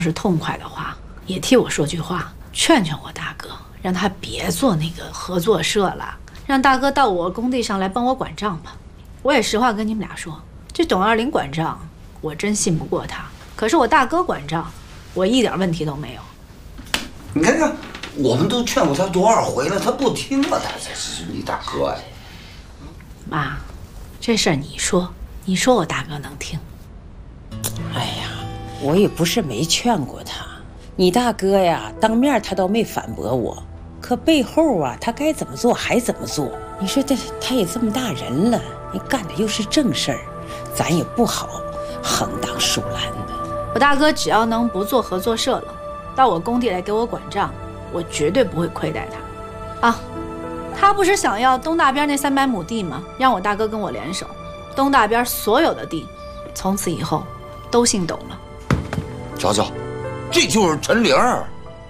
是痛快的话，也替我说句话，劝劝我大哥，让他别做那个合作社了，让大哥到我工地上来帮我管账吧。我也实话跟你们俩说，这董二林管账，我真信不过他。可是我大哥管账，我一点问题都没有。 你看看，我们都劝过他多少回了，他不听啊！他这是你大哥呀。 妈，这事儿你说我大哥能听？ 哎呀，我也不是没劝过他，你大哥呀，当面他倒没反驳我，可背后啊，他该怎么做还怎么做。你说他也这么大人了，你干的又是正事儿，咱也不好横当竖拦的。 我大哥只要能不做合作社了，到我工地来给我管账，我绝对不会亏待他。啊，他不是想要东大边那300亩地吗？让我大哥跟我联手，东大边所有的地，从此以后都姓董了。 瞧瞧，这就是陈玲儿。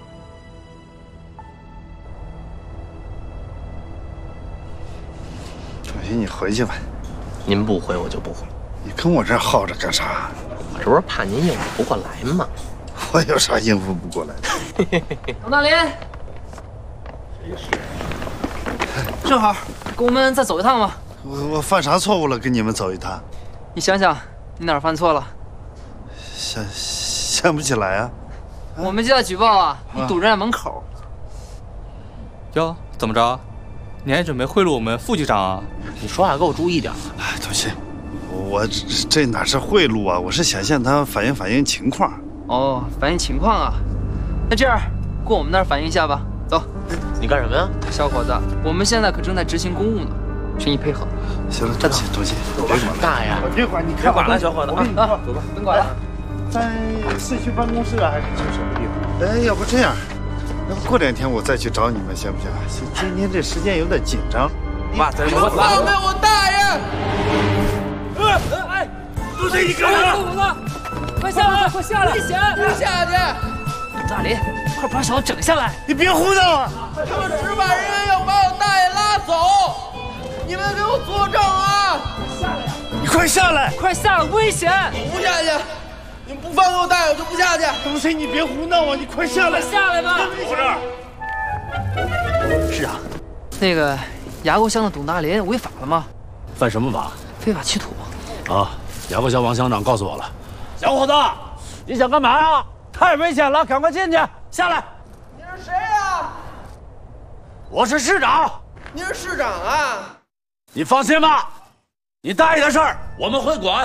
主席，你回去吧。 您不回我就不回。 你跟我这儿耗着干啥？ 我这不是怕您应付不过来吗？ 我有啥应付不过来的？ 董大林，正好跟我们再走一趟吧。 我犯啥错误了？跟你们走一趟？ 你想想，你哪儿犯错了？ 想不起来啊。 我们接到举报啊，你堵人家门口。 哟，怎么着？你还准备贿赂我们副局长啊？ 你说话给我注意点。 哎，同学，我这哪是贿赂啊？我是想向他反映情况。 哦，反映情况啊。那这样，过我们那儿反映一下吧。走。 你干什么呀？ 小伙子，我们现在可正在执行公务呢，请你配合。 行了，同学，别管了。 大爷， 别管，你别管了，小伙子啊， 走吧，甭管了。 在市区办公室啊，还是去什么地方？哎，要不这样，要不过2天我再去找你们，行不行？今天这时间有点紧张。 妈， 你们放开我大爷！ 哎，都是你干的！ 快下来，快下来！危险！ 别下去！ 大林，快把手整下来！ 你别胡闹啊！ 他们执法人员要把我大爷拉走，你们给我作证啊！ 下来呀！ 你快下来！ 快下来，危险！ 我不下去，你们不放过我大爷，我就不下去。 东西，你别胡闹啊！你快下来！ 快下来吧！ 我这儿。 是啊， 那个牙沟乡的董大林违法了吗？ 犯什么法？ 非法弃土。 啊，牙沟乡王乡长告诉我了。小伙子，你想干嘛呀？太危险了，赶快进去！下来。 你是谁呀？ 我是市长。 你是市长啊？ 你放心吧，你大爷的事儿我们会管。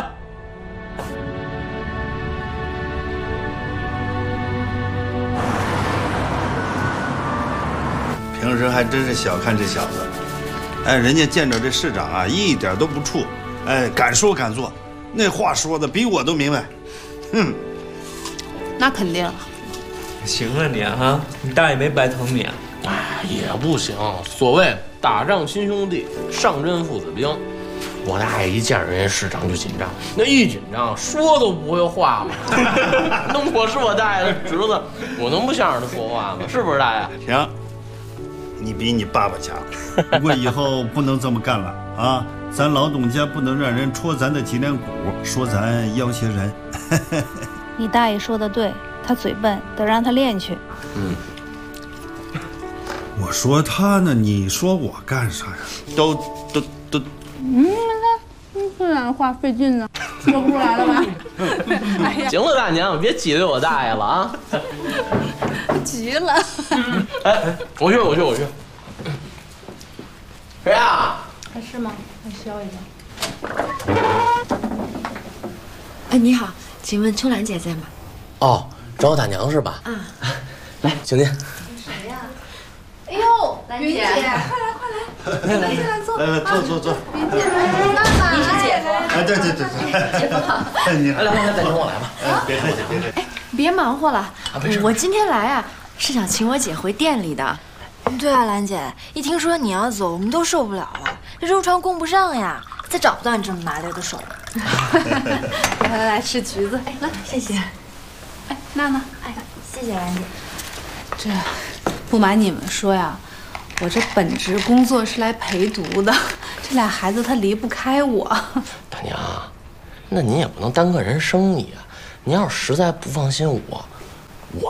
平时还真是小看这小子，哎，人家见着这市长啊，一点都不怵，哎，敢说敢做，那话说的比我都明白。哼， 那肯定。 行啊你啊，你大爷没白疼你啊。 哎，也不行。所谓打仗亲兄弟，上阵父子兵。我大爷一见着人家市长就紧张，那一紧张说都不会话嘛。那我是我大爷的侄子，我能不向着他说话吗？是不是大爷？ 行，你比你爸爸强，不过以后不能这么干了啊！咱老董家不能让人戳咱的脊梁骨，说咱要挟人。 你大爷说的对，他嘴笨，得让他练去。 我说他呢，你说我干啥呀？都。 这样话费劲呢，说不出来了吧？ 哎呀，行了，大娘，别挤兑我大爷了啊！ 急了。 哎，我去。谁呀？ 还是吗？还削一个。 哎，你好，请问秋兰姐在吗？ 哦，找我大娘是吧？ 啊， 来，请进。 谁呀？哎呦，兰姐，快来，来坐。 来，坐。 云姐，妈妈，你是姐夫？ 哎，对， 姐夫好。 你好， 来，再跟我来吧。 哎，别客气。 哎，别忙活了，我今天来啊，是想请我姐回店里的。对啊，兰姐，一听说你要走，我们都受不了了，这肉串供不上呀，再找不到你这么麻溜的手。 来吃橘子， 来，谢谢。 哎，娜娜， 哎，谢谢兰姐。 这不瞒你们说呀，我这本职工作是来陪读的，这俩孩子他离不开我。 大娘，那您也不能耽搁人生意啊。您要是实在不放心我，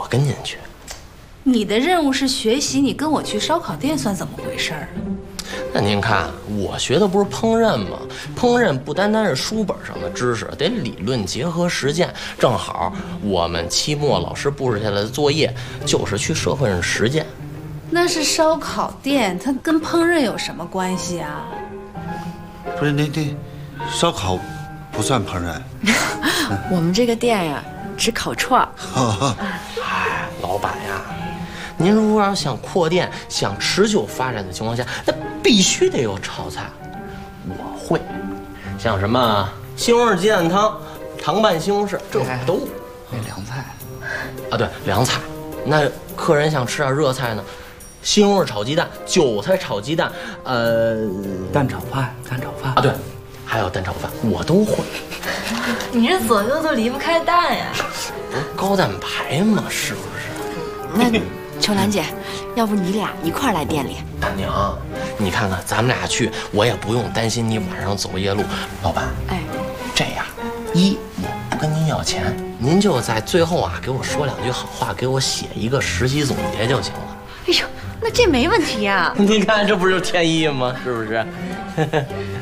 跟您去。 你的任务是学习，你跟我去烧烤店算怎么回事儿？ 那您看，我学的不是烹饪吗？烹饪不单单是书本上的知识，得理论结合实践。正好我们期末老师布置下来的作业就是去社会上实践。 那是烧烤店，它跟烹饪有什么关系啊？ 不是那烧烤不算烹饪。 我们这个店呀，只烤串儿。 哎，老板呀，您如果要想扩店、想持久发展的情况下，那必须得有炒菜。我会，像什么西红柿鸡蛋汤、糖拌西红柿，这我都。 那凉菜啊，对，凉菜。那客人想吃点热菜呢？西红柿炒鸡蛋、韭菜炒鸡蛋， 蛋炒饭啊，对，还有蛋炒饭，我都会。 你这左右都离不开蛋呀！ 不是高蛋白吗？是不是？ 那秋兰姐，要不你俩一块儿来店里？ 大娘，你看看咱们俩去，我也不用担心你晚上走夜路。老板， 哎， 这样，我不跟您要钱，您就在最后啊给我说2句好话，给我写一个实习总结就行了。 哎呦，那这没问题呀！ 你看这不是天意吗？是不是？